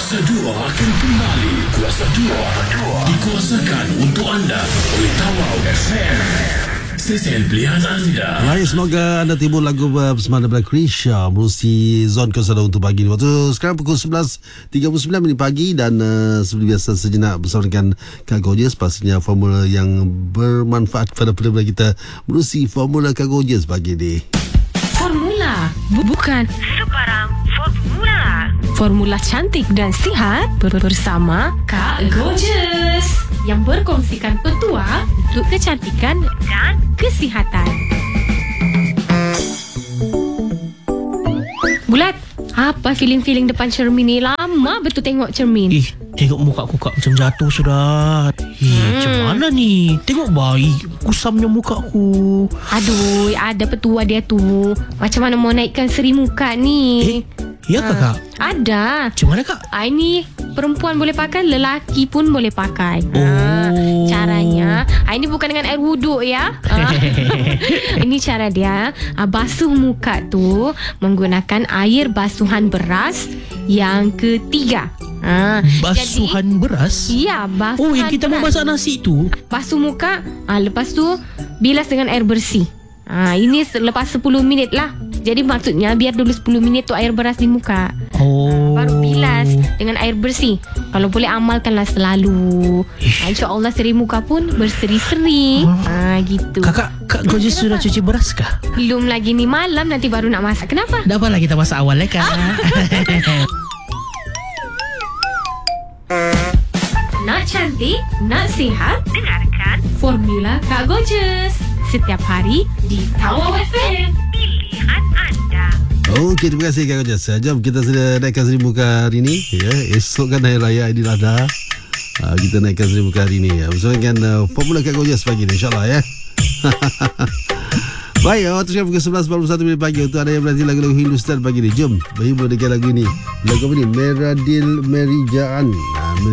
Kuasa 2 akan kembali. Kuasa 2 dikuasakan untuk anda oleh Tawau FM. Stesen pilihan anda. Baik, semoga anda timbul lagu bersama daripada Krisha melalui Zon Kuasa 2 untuk pagi ni. Waktu sekarang pukul 11.39 minit pagi dan seperti biasa sejenak bersama dengan Kak Gorgeous. Pastinya formula yang bermanfaat kepada pendengar kita melalui formula Kak Gorgeous pagi ni. Formula bukan sebarang formula. Formula cantik dan sihat bersama Kak Gorgeous yang berkongsikan petua untuk kecantikan dan kesihatan. Bulat, apa feeling-feeling depan cermin ni? Lama betul tengok cermin. Tengok muka aku kak macam jatuh sudah. Macam mana ni? Tengok baik kusamnya muka aku. Aduh, ada petua dia tu. Macam mana mau naikkan seri muka ni? Ya kakak? Ada. Macam mana kak? Ini perempuan boleh pakai, lelaki pun boleh pakai. Caranya, ini bukan dengan air wuduk ya. Ini cara dia, basuh muka tu menggunakan air basuhan beras yang ketiga. Basuhan beras? Ya, basuhan. Oh, yang kita mau masak nasi tu. Basuh muka, lepas tu bilas dengan air bersih. Ini lepas 10 minit lah. Jadi maksudnya biar dulu 10 minit tu air beras di muka. Baru bilas dengan air bersih. Kalau boleh amalkanlah selalu. InsyaAllah seri muka pun berseri-seri. Gitu. Kak Gorgeous sudah cuci beras kah? Belum lagi ni, malam nanti baru nak masak. Kenapa? Tak apalah, kita masak awal kak. Nak cantik, nak sihat, dengarkan Formula Kak Gorgeous setiap hari di Tawau FM. Pilihan anda. Okey, terima kasih Kak Gorgeous. Jom kita sudah naikkan seri muka hari ni ya. Esok kan Hari Raya Aidiladha. Kita naikkan seri muka hari ni ya. Bersama dengan Formula Kak Gorgeous pagi ni, insyaAllah ya. Baik, waktu sekarang pukul 11.41 minit pagi. Untuk ada yang berarti lagu-lagu Hindustan pagi ni, jom berhibur dengan lagu ni. Lagu apa ni? Meradil Merijaan.